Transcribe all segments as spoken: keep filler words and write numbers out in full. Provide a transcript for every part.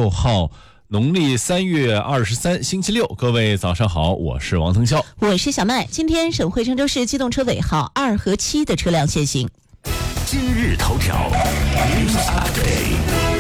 六号，农历三月二十三，星期六。各位早上好，我是王腾霄， 我是小麦。今天省会郑州市机动车尾号二和七的车辆限行。 今日头条 News Update。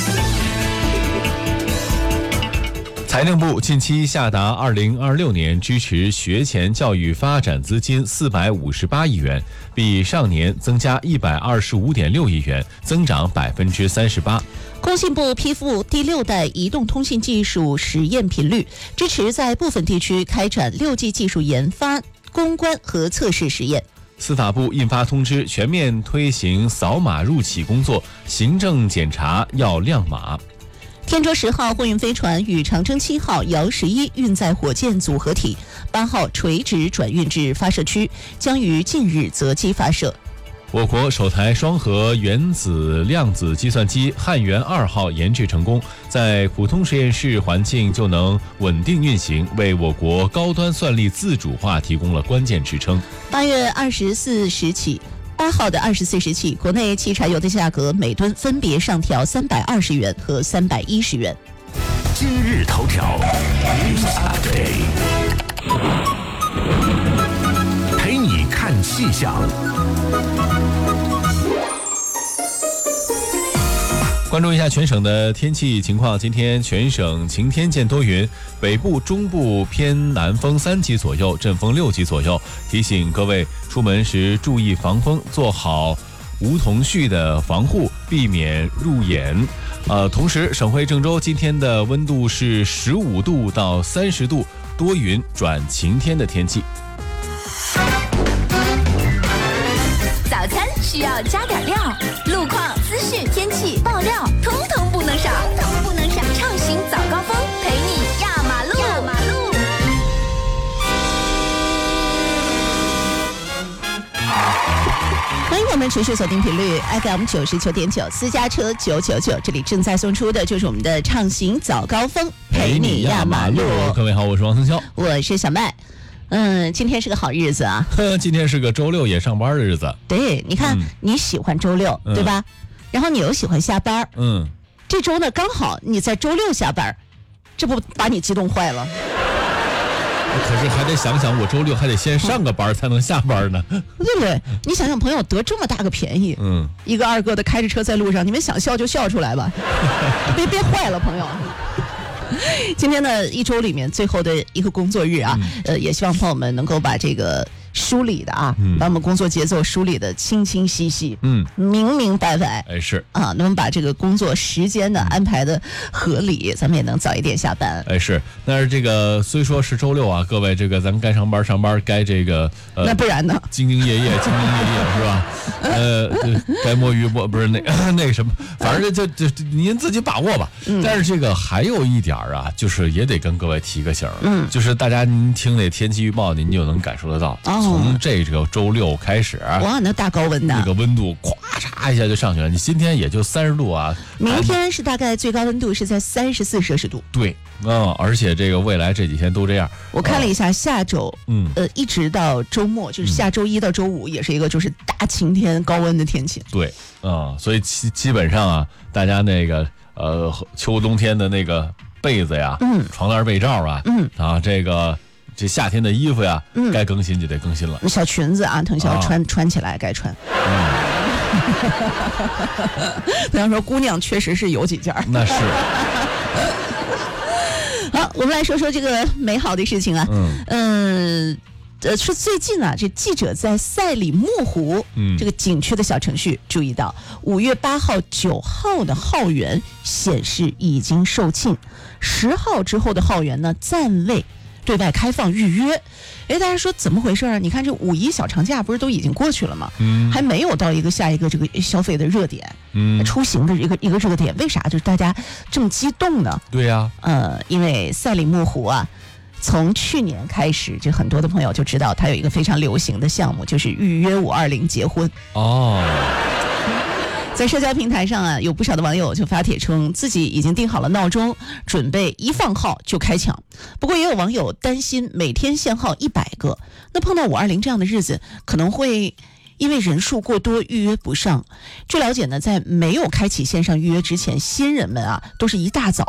财政部近期下达二零二六年支持学前教育发展资金四百五十八亿元，比上年增加一百二十五点六亿元，增长百分之三十八。 工信部批复第六代移动通信技术实验频率，支持在部分地区开展六 G 技术研发、攻关和测试实验。 司法部印发通知，全面推行扫码入企工作，行政检查要亮码。 天舟十号货运飞船与长征七号遥十一运载火箭组合体八号垂直转运至发射区，将于近日择机发射。 我国首台双核原子量子计算机汉源二号研制成功，在普通实验室环境就能稳定运行，为我国高端算力自主化提供了关键支撑。 八月二十四日起。八号的二十四时起，国内汽柴油的价格每吨分别上调三百二十元和三百一十元。 今日头条 News Update， 陪你看气象。 关注一下全省的天气情况，今天全省晴天见多云，北部、中部偏南风三级左右，阵风六级左右。提醒各位出门时注意防风，做好梧桐絮的防护，避免入眼。呃，同时，省会郑州今天的温度是十五度到三十度，多云转晴天的天气。 早餐需要加点料，路况、资讯、天气、爆料，通通不能少，通通不能少。畅行早高峰，陪你压马路。压马路。 欢迎我们持续锁定频率 F M 九十九点九，私家车九九九，这里正在送出的就是我们的畅行早高峰，陪你压马路。 各位好，我是王腾霄， 我是小麦。嗯，今天是个好日子啊！ 今天是个周六也上班的日子。 对，你看、嗯、你喜欢周六、嗯、对吧？然后你又喜欢下班， 嗯， 这周呢刚好你在周六下班，这不把你激动坏了？ 可是还得想想，我周六还得先上个班才能下班呢， 对不对？你想想，朋友得这么大个便宜， 嗯， 一个二个的开着车在路上，你们想笑就笑出来吧，别别坏了，朋友。今天呢，一周里面最后的一个工作日啊，嗯、呃，也希望朋友们能够把这个梳理的啊，嗯、把我们工作节奏梳理的清清晰晰， 嗯， 明明白白， 哎是啊，能把这个工作时间呢、嗯、安排的合理，咱们也能早一点下班。 哎是，但是这个虽说是周六啊，各位这个咱们该上班上班，该这个呃， 那不然呢？ 兢兢业业，兢兢业业是吧？呃，该摸鱼摸不是那那个什么，反正就就就您自己把握吧。嗯、但是这个还有一点啊，就是也得跟各位提个醒， 嗯， 就是大家您听那天气预报，您就能感受得到， 哦、 从这个周六开始， 哇，那大高温的， 那个温度咵嚓一下就上去了。你今天也就三十度啊， 明天是大概最高温度是在三十四摄氏度。 对，嗯，而且这个未来这几天都这样。 我看了一下，呃、下周， 嗯， 呃，一直到周末，就是下周一到周五，也是一个就是大晴天、高温的天气。 对，啊、嗯，所以基基本上啊，大家那个呃秋冬天的那个被子呀， 嗯， 床单被罩啊， 嗯，啊， 这个。这夏天的衣服呀， 嗯， 该更新就得更新了。 小裙子啊，腾霄穿、啊、穿起来该穿。腾霄说，姑娘确实是有几件。 那是。 好，我们来说说这个美好的事情啊。 嗯。 嗯。呃，说最近啊，这记者在赛里木湖、嗯、这个景区的小程序注意到，五月八号、九号的号源显示已经售罄，十号之后的号源呢暂未对外开放预约。哎，大家说怎么回事啊？你看这五一小长假不是都已经过去了吗？ 嗯， 还没有到一个下一个这个消费的热点， 嗯， 出行的一个一个热点，为啥就是大家这么激动呢？ 对呀、 啊，呃，因为赛里木湖啊。从去年开始，就很多的朋友就知道，它有一个非常流行的项目，就是预约五二零结婚。 哦， 在社交平台上啊，有不少的网友就发帖称自己已经定好了闹钟，准备一放号就开抢。不过也有网友担心每天限号一百个，那碰到五二零这样的日子，可能会因为人数过多预约不上。据了解呢，在没有开启线上预约之前，新人们啊都是一大早